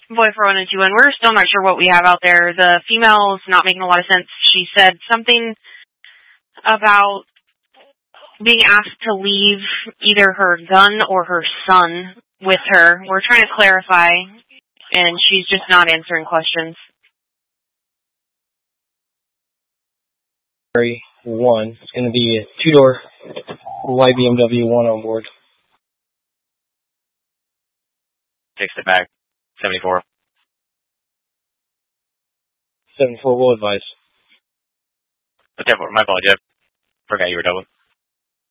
Boy for 1 and 2, and we're still not sure what we have out there. The female's not making a lot of sense. She said something about being asked to leave either her gun or her son with her. We're trying to clarify, and she's just not answering questions. 1. It's going to be a 2-door white BMW 1 on board. Takes it back. 74. 74 will advise. Okay, my apologies. I forgot you were double.